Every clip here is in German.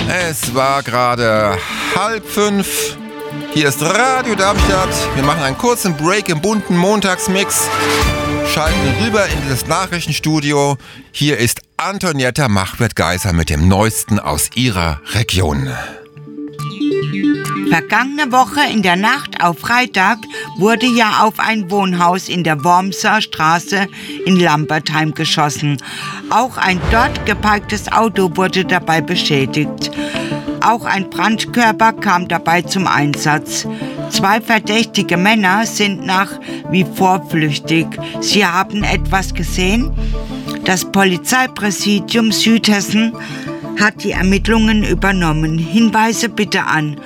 Es war gerade 4:30. Hier ist Radio Darmstadt. Wir machen einen kurzen Break im bunten Montagsmix. Schalten rüber in das Nachrichtenstudio. Hier ist Antonietta Machwirth-Geiser mit dem Neuesten aus ihrer Region. Vergangene Woche in der Nacht auf Freitag wurde ja auf ein Wohnhaus in der Wormser Straße in Lambertheim geschossen. Auch ein dort geparktes Auto wurde dabei beschädigt. Auch ein Brandkörper kam dabei zum Einsatz. 2 verdächtige Männer sind nach wie vor flüchtig. Sie haben etwas gesehen? Das Polizeipräsidium Südhessen hat die Ermittlungen übernommen. Hinweise bitte an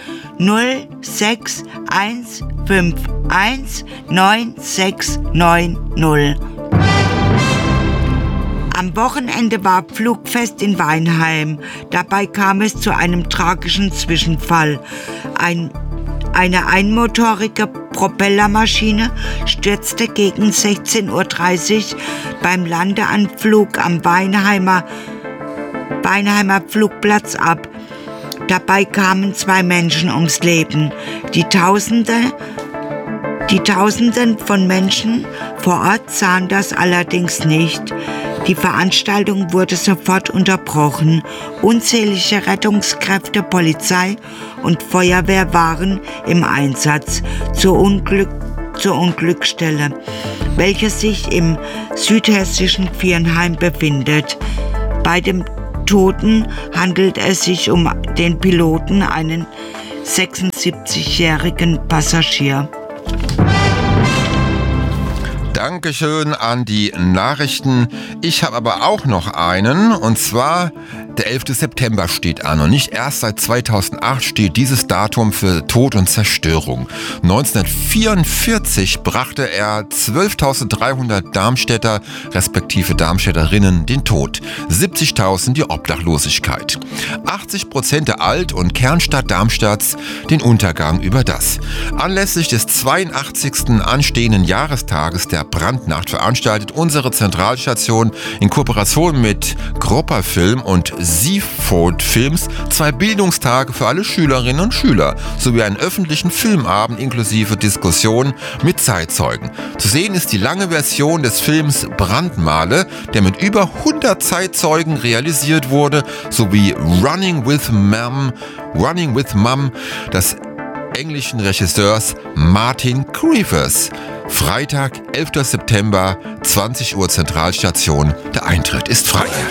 061519690. Am Wochenende war Flugfest in Weinheim. Dabei kam es zu einem tragischen Zwischenfall. Eine einmotorige Propellermaschine stürzte gegen 16:30 Uhr beim Landeanflug am Weinheimer Flugplatz ab. Dabei kamen 2 Menschen ums Leben. Die Tausenden von Menschen vor Ort sahen das allerdings nicht. Die Veranstaltung wurde sofort unterbrochen. Unzählige Rettungskräfte, Polizei und Feuerwehr waren im Einsatz zur Unglücksstelle, welche sich im südhessischen Viernheim befindet. Bei dem Toten handelt es sich um den Piloten, einen 76-jährigen Passagier. Dankeschön an die Nachrichten. Ich habe aber auch noch einen, und zwar der 11. September steht an. Und nicht erst seit 2008 steht dieses Datum für Tod und Zerstörung. 1944 brachte er 12.300 Darmstädter respektive Darmstädterinnen den Tod. 70.000 die Obdachlosigkeit. 80% der Alt- und Kernstadt Darmstadts den Untergang über das. Anlässlich des 82. anstehenden Jahrestages der Brandnacht veranstaltet unsere Zentralstation in Kooperation mit Gropper Film und Seafood Films 2 Bildungstage für alle Schülerinnen und Schüler sowie einen öffentlichen Filmabend inklusive Diskussion mit Zeitzeugen. Zu sehen ist die lange Version des Films Brandmale, der mit über 100 Zeitzeugen realisiert wurde, sowie Running with Mum des englischen Regisseurs Martin Grievous. Freitag, 11. September, 20 Uhr Zentralstation. Der Eintritt ist frei.